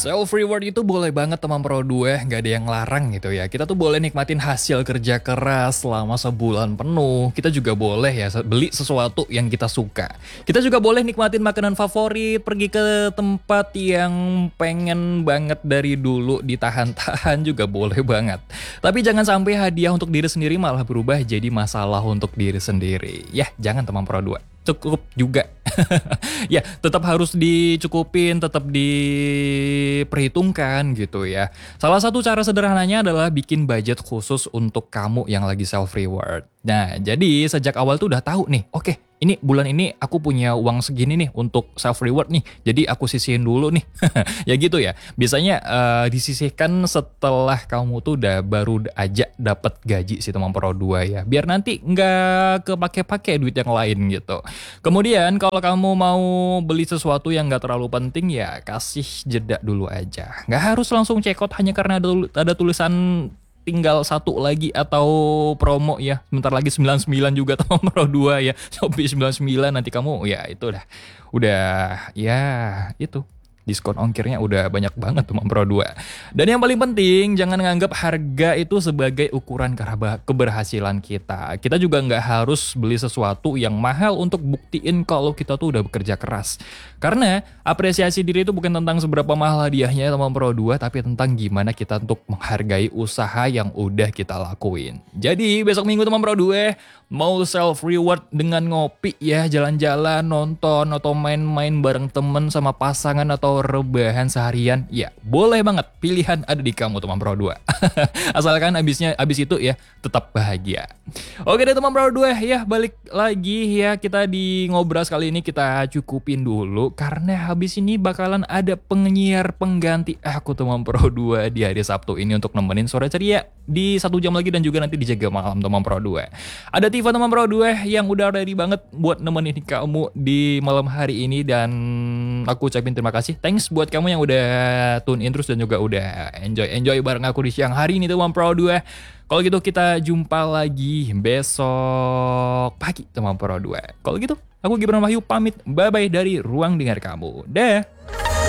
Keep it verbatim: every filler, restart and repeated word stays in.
Self reward itu boleh banget teman Pro dua, nggak ada yang larang gitu ya. Kita tuh boleh nikmatin hasil kerja keras selama sebulan penuh. Kita juga boleh ya beli sesuatu yang kita suka. Kita juga boleh nikmatin makanan favorit, pergi ke tempat yang pengen banget dari dulu ditahan-tahan juga boleh banget. Tapi jangan sampai hadiah untuk diri sendiri malah berubah jadi masalah untuk diri sendiri. Ya, jangan teman Pro dua. Cukup juga. Ya, tetap harus dicukupin, tetap diperhitungkan gitu ya. Salah satu cara sederhananya adalah bikin budget khusus untuk kamu yang lagi self reward. Nah, jadi sejak awal tuh udah tahu nih, oke, ini bulan ini aku punya uang segini nih untuk self reward nih. Jadi aku sisihin dulu nih. Ya gitu ya. Biasanya uh, disisihkan setelah kamu tuh udah baru aja dapat gaji si teman Pro dua ya. Biar nanti nggak kepake-pake duit yang lain gitu. Kemudian kalau kamu mau beli sesuatu yang nggak terlalu penting ya kasih jeda dulu aja. Nggak harus langsung check out hanya karena ada, ada tulisan tinggal satu lagi atau promo ya. Sebentar lagi sembilan puluh sembilan juga teman Pro dua ya. Shopee sembilan puluh sembilan nanti kamu ya itu udah udah ya itu. Diskon ongkirnya udah banyak banget teman Pro dua. Dan yang paling penting, jangan nganggap harga itu sebagai ukuran keberhasilan kita. Kita juga nggak harus beli sesuatu yang mahal untuk buktiin kalau kita tuh udah bekerja keras. Karena apresiasi diri itu bukan tentang seberapa mahal hadiahnya teman Pro dua, tapi tentang gimana kita untuk menghargai usaha yang udah kita lakuin. Jadi besok minggu teman Pro dua, mau self reward dengan ngopi ya, jalan-jalan, nonton, atau main-main bareng temen sama pasangan atau rebahan seharian, ya boleh banget, pilihan ada di kamu teman Pro dua. Asalkan abisnya abis itu ya tetap bahagia. Oke deh teman Pro dua ya, balik lagi ya, kita di Ngobras kali ini kita cukupin dulu karena habis ini bakalan ada penyiar pengganti aku teman Pro dua di hari Sabtu ini untuk nemenin sore ceria di satu jam lagi dan juga nanti dijaga malam teman Pro dua. Ada Tifa teman Pro dua yang udah ready banget buat nemenin kamu di malam hari ini dan aku ucapin terima kasih. Thanks buat kamu yang udah tune in terus dan juga udah enjoy-enjoy bareng aku di siang hari ini teman Pro dua. Kalau gitu kita jumpa lagi besok pagi teman Pro dua. Kalau gitu aku Gibran Wahyu pamit. Bye-bye dari ruang dengar kamu. Dah.